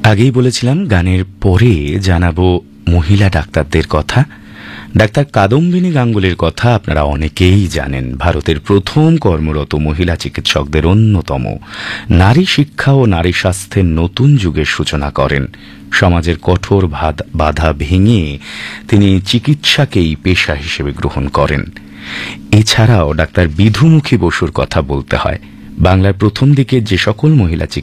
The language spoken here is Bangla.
আগেই বলেছিলাম গানের পরে জানাবো মহিলা ডাক্তারদের কথা। ডাক্তার কাদম্বিনী গাঙ্গুলির কথা আপনারা অনেকেই জানেন। ভারতের প্রথম কর্মরত মহিলা চিকিৎসকদের অন্যতম। নারী শিক্ষা ও নারী স্বাস্থ্যের নতুন যুগের সূচনা করেন। সমাজের কঠোর বাধা ভেঙে তিনি চিকিৎসাকেই পেশা হিসেবে গ্রহণ করেন। এছাড়াও ডাক্তার বিধুমুখী বসুর কথা বলতে হয়। বাংলার প্রথম দিকে যে সকল মহিলা